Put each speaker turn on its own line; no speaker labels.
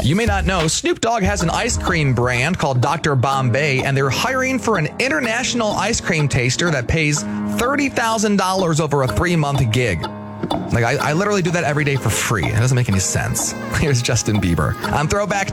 You may not know, Snoop Dogg has an ice cream brand called Dr. Bombay, and they're hiring for an international ice cream taster that pays $30,000 over a 3-month gig. Like, I literally do that every day for free. It doesn't make any sense. Here's Justin Bieber on Throwback